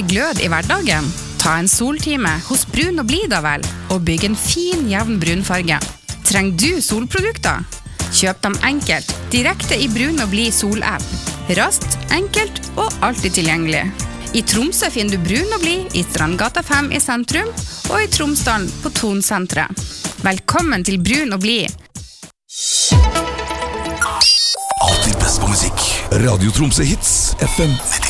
glød I hverdagen? Ta en soltime hos Brun og Blid da vel, og bygg en fin, jevn brunfarge. Trenger du solprodukter? Kjøp dem enkelt, direkte I Brun og Blid sol-app. Raskt, enkelt og alltid tilgjengelig. I Tromsø finner du Brun og Blid I Strandgata 5 I sentrum, og I Tromsdalen på Tonsentret. Velkommen til Brun og Blid. Alltid best på musikk. Radio Tromsø Hits, FM 90.